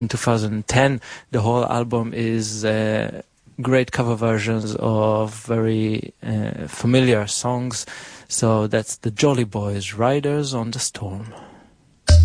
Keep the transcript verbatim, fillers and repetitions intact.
In twenty ten, the whole album is uh, great cover versions of very uh, familiar songs. So that's the Jolly Boys, Riders on the Storm.